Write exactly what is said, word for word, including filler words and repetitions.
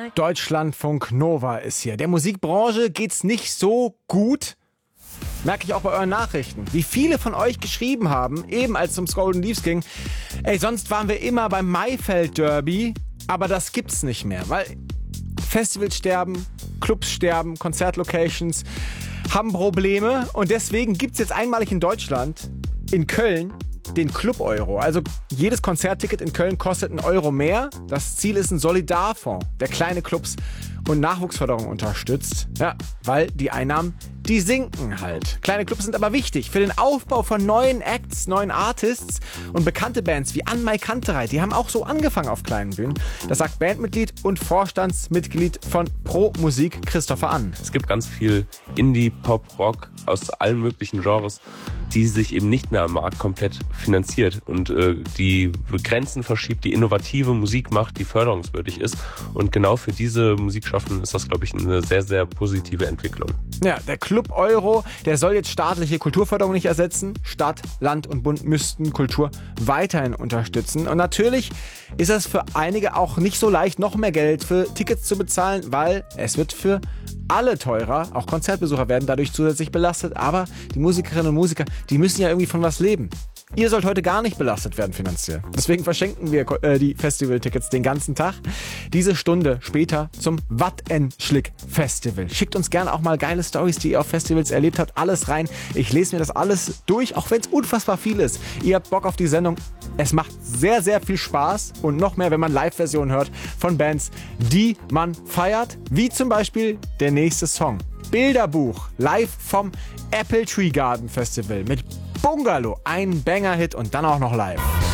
Deutschlandfunk Nova ist hier. Der Musikbranche geht's nicht so gut. Merke ich auch bei euren Nachrichten. Wie viele von euch geschrieben haben, eben als es ums Golden Leaves ging, ey, sonst waren wir immer beim Maifeld Derby, aber das gibt's nicht mehr, weil Festivals sterben, Clubs sterben, Konzertlocations haben Probleme und deswegen gibt's jetzt einmalig in Deutschland, in Köln, den Club Euro. Also jedes Konzertticket in Köln kostet einen Euro mehr. Das Ziel ist ein Solidarfonds, der kleine Clubs und Nachwuchsförderung unterstützt. Ja, weil die Einnahmen, die sinken halt. Kleine Clubs sind aber wichtig für den Aufbau von neuen Acts, neuen Artists und bekannte Bands wie Anmai Kanterei. Die haben auch so angefangen auf kleinen Bühnen. Das sagt Bandmitglied und Vorstandsmitglied von Pro Musik Christopher Ann. Es gibt ganz viel Indie, Pop, Rock aus allen möglichen Genres, die sich eben nicht mehr am Markt komplett finanziert und äh, die Grenzen verschiebt, die innovative Musik macht, die förderungswürdig ist. Und genau für diese Musikschaffenden ist das, glaube ich, eine sehr, sehr positive Entwicklung. Ja, der Club Euro, der soll jetzt staatliche Kulturförderung nicht ersetzen. Stadt, Land und Bund müssten Kultur weiterhin unterstützen. Und natürlich ist es für einige auch nicht so leicht, noch mehr Geld für Tickets zu bezahlen, weil es wird für alle teurer. Auch Konzertbesucher werden dadurch zusätzlich belastet. Aber die Musikerinnen und Musiker, die müssen ja irgendwie von was leben. Ihr sollt heute gar nicht belastet werden finanziell. Deswegen verschenken wir äh, die Festivaltickets den ganzen Tag. Diese Stunde später zum Wattenschlick Festival. Schickt uns gerne auch mal geile Storys, die ihr auf Festivals erlebt habt. Alles rein. Ich lese mir das alles durch, auch wenn es unfassbar viel ist. Ihr habt Bock auf die Sendung. Es macht sehr, sehr viel Spaß. Und noch mehr, wenn man Live-Versionen hört von Bands, die man feiert. Wie zum Beispiel der nächste Song. Bilderbuch. Live vom Apple Tree Garden Festival mit Bungalow, ein Banger-Hit und dann auch noch live.